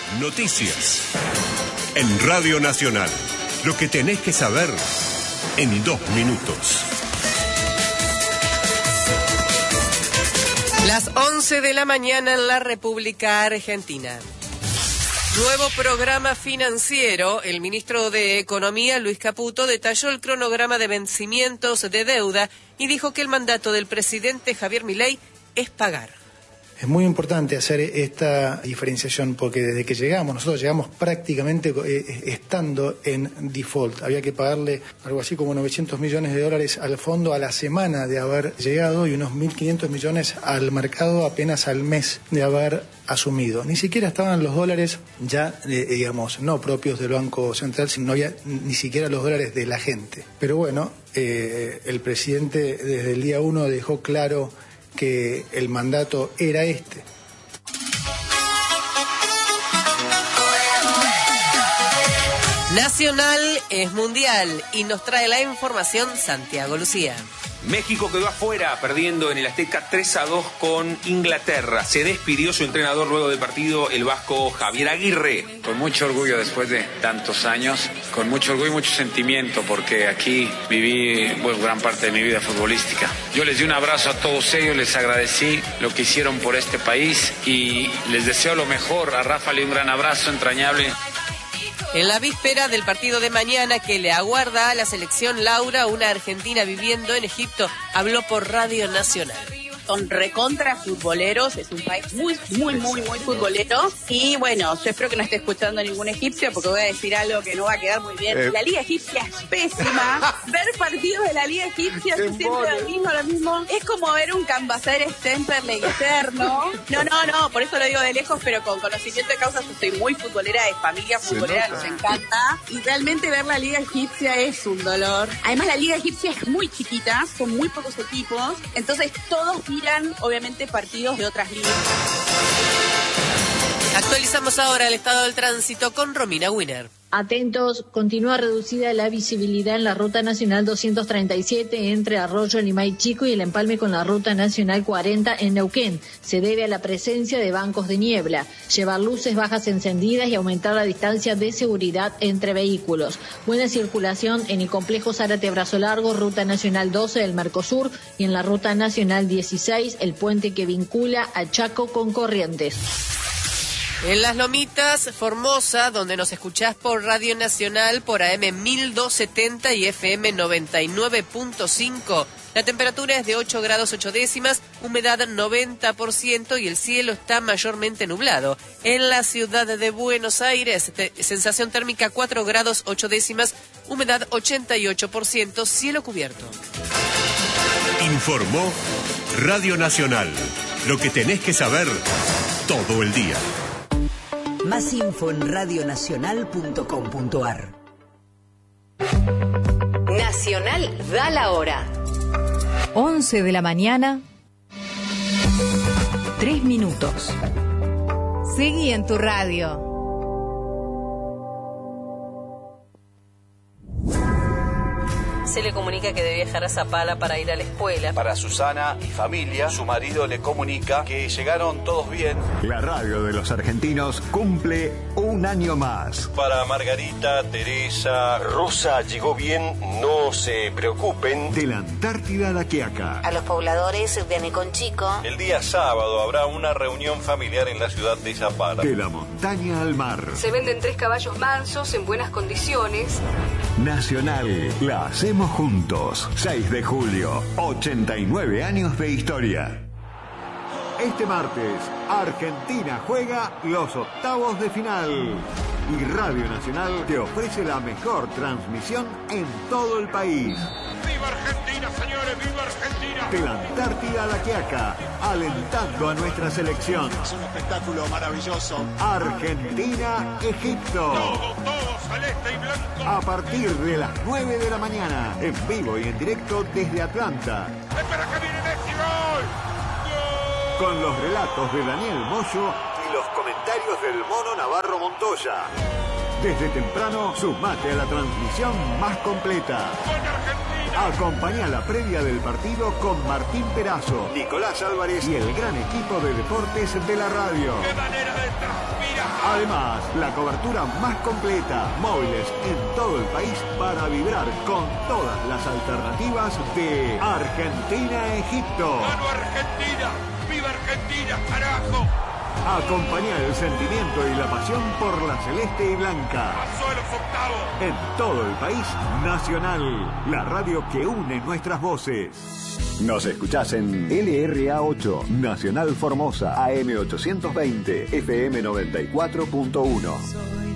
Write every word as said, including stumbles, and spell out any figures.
Noticias. En Radio Nacional. Lo que tenés que saber en dos minutos. Las once de la mañana en la República Argentina. Nuevo programa financiero. El ministro de Economía, Luis Caputo, detalló el cronograma de vencimientos de deuda y dijo que el mandato del presidente Javier Milei es pagar. Es muy importante hacer esta diferenciación porque desde que llegamos, nosotros llegamos prácticamente eh, estando en default. Había que pagarle algo así como novecientos millones de dólares al fondo a la semana de haber llegado y unos mil quinientos millones al mercado apenas al mes de haber asumido. Ni siquiera estaban los dólares ya, eh, digamos, no propios del Banco Central, sino no había ni siquiera los dólares de la gente. Pero bueno, eh, el presidente desde el día uno dejó claro que el mandato era este. Nacional es mundial y nos trae la información Santiago Lucía. México quedó afuera, perdiendo en el Azteca tres a dos con Inglaterra. Se despidió su entrenador luego del partido, el vasco Javier Aguirre. Con mucho orgullo después de tantos años, con mucho orgullo y mucho sentimiento, porque aquí viví pues, gran parte de mi vida futbolística. Yo les di un abrazo a todos ellos, les agradecí lo que hicieron por este país y les deseo lo mejor. A Rafa le un gran abrazo entrañable. En la víspera del partido de mañana que le aguarda a la selección, Laura, una argentina viviendo en Egipto, habló por Radio Nacional. Son recontra futboleros, es un país muy, muy, muy, muy futbolero. Y bueno, yo espero que no esté escuchando ningún egipcio porque voy a decir algo que no va a quedar muy bien. Eh. La Liga Egipcia es pésima. Ver partidos de la Liga Egipcia es siempre lo mismo, lo mismo. Es como ver un Cambaceres Temperley eterno. No, no, no, por eso lo digo de lejos, pero con conocimiento de causa. Yo soy muy futbolera, de familia futbolera, nos encanta. Y realmente ver la Liga Egipcia es un dolor. Además, la Liga Egipcia es muy chiquita, son muy pocos equipos. Entonces, todos miran, obviamente, partidos de otras ligas. Actualizamos ahora el estado del tránsito con Romina Winner. Atentos, continúa reducida la visibilidad en la Ruta Nacional doscientos treinta y siete entre Arroyo Limay Chico y el empalme con la Ruta Nacional cuarenta en Neuquén. Se debe a la presencia de bancos de niebla, llevar luces bajas encendidas y aumentar la distancia de seguridad entre vehículos. Buena circulación en el complejo Zárate Brazo Largo, Ruta Nacional doce del Mercosur y en la Ruta Nacional dieciséis, el puente que vincula a Chaco con Corrientes. En Las Lomitas, Formosa, donde nos escuchás por Radio Nacional, por A M mil doscientos setenta y F M noventa y nueve punto cinco. La temperatura es de ocho grados ocho décimas, humedad noventa por ciento y el cielo está mayormente nublado. En la ciudad de Buenos Aires, te, sensación térmica cuatro grados ocho décimas, humedad ochenta y ocho por ciento, cielo cubierto. Informó Radio Nacional. Lo que tenés que saber todo el día. Más info en radionacional punto com punto ar. Nacional da la hora. once de la mañana, tres minutos. Seguí en tu radio. Se le comunica que debe viajar a Zapala para ir a la escuela. Para Susana y familia, su marido le comunica que llegaron todos bien. La radio de los argentinos cumple un año más. Para Margarita, Teresa, Rosa llegó bien, no se preocupen. De la Antártida a La Quiaca. A los pobladores de Aneconchico. El día sábado habrá una reunión familiar en la ciudad de Zapala. De la montaña al mar. Se venden tres caballos mansos en buenas condiciones. Nacional, la hacemos juntos. seis de julio, ochenta y nueve años de historia. Este martes, Argentina juega los octavos de final. Y Radio Nacional te ofrece la mejor transmisión en todo el país. ¡Viva Argentina, señores! ¡Viva Argentina! De la Antártida a La Quiaca, alentando a nuestra selección. Es un espectáculo maravilloso. Argentina-Egipto. Todos, todos, celeste y blanco. A partir de las nueve de la mañana, en vivo y en directo desde Atlanta. ¡Espera que viene Messi! ¡Gol! Con los relatos de Daniel Moyo y los comentarios del Mono Navarro Montoya. Desde temprano, sumate a la transmisión más completa. Acompañá la previa del partido con Martín Perazo, Nicolás Álvarez y el gran equipo de deportes de la radio. ¡Qué manera de transpirar! Además, la cobertura más completa, móviles en todo el país para vibrar con todas las alternativas de Argentina-Egipto. ¡Vamos Argentina! ¡Viva Argentina, carajo! Acompaña el sentimiento y la pasión por la celeste y blanca. ¡Pasó a los octavos! En todo el país, Nacional, la radio que une nuestras voces. Nos escuchás en L R A ocho, Nacional Formosa, A M ochocientos veinte, F M noventa y cuatro punto uno.